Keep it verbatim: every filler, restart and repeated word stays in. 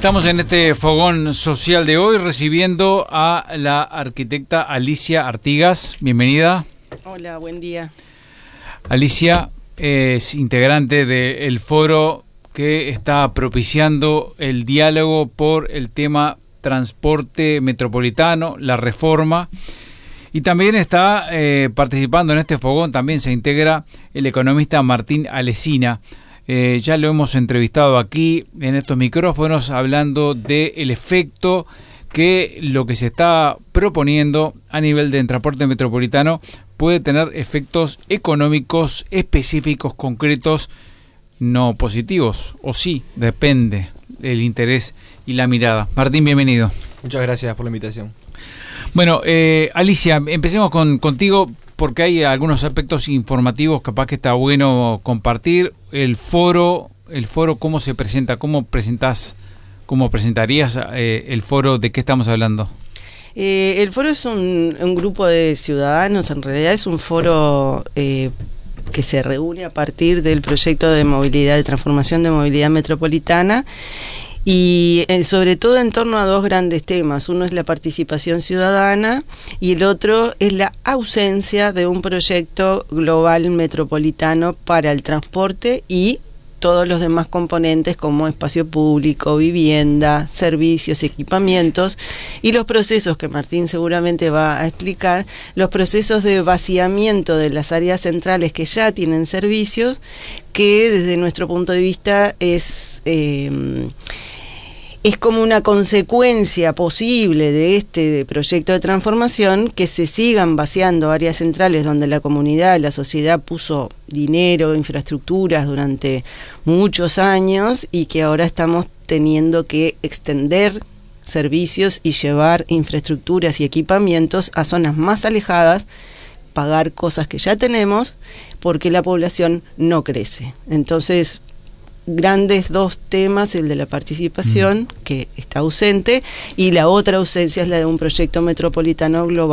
Estamos en este fogón social de hoy recibiendo a la arquitecta Alicia Artigas. Bienvenida. Hola, buen día. Alicia es integrante del foro que está propiciando el diálogo por el tema transporte metropolitano, la reforma, y también está eh, participando en este fogón, también se integra el economista Martín Alesina. Eh, ya lo hemos entrevistado aquí en estos micrófonos hablando del efecto que lo que se está proponiendo a nivel de transporte metropolitano puede tener efectos económicos específicos, concretos, no positivos, o sí, depende del interés y la mirada. Martín, bienvenido. Muchas gracias por la invitación. Bueno, eh, Alicia, empecemos con, contigo porque hay algunos aspectos informativos capaz que está bueno compartir. El foro, el foro ¿cómo se presenta? ¿Cómo presentás, cómo presentarías eh, el foro? ¿De qué estamos hablando? Eh, el foro es un, un grupo de ciudadanos, en realidad es un foro eh, que se reúne a partir del proyecto de movilidad, de transformación de movilidad metropolitana, y eh, sobre todo en torno a dos grandes temas. Uno es la participación ciudadana y el otro es la ausencia de un proyecto global metropolitano para el transporte y todos los demás componentes como espacio público, vivienda, servicios, equipamientos, y los procesos que Martín seguramente va a explicar, los procesos de vaciamiento de las áreas centrales que ya tienen servicios, que desde nuestro punto de vista es... Eh, Es como una consecuencia posible de este proyecto de transformación que se sigan vaciando áreas centrales donde la comunidad, la sociedad puso dinero, infraestructuras durante muchos años y que ahora estamos teniendo que extender servicios y llevar infraestructuras y equipamientos a zonas más alejadas, pagar cosas que ya tenemos porque la población no crece. Entonces, grandes dos temas, el de la participación, que está ausente, y la otra ausencia es la de un proyecto metropolitano global.